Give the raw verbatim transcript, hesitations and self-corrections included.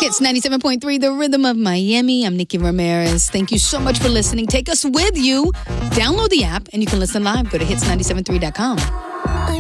Hits ninety-seven point three, the rhythm of Miami. I'm Nikki Ramirez. Thank you so much for listening. Take us with you. Download the app and you can listen live. Go to hits nine seven three dot com.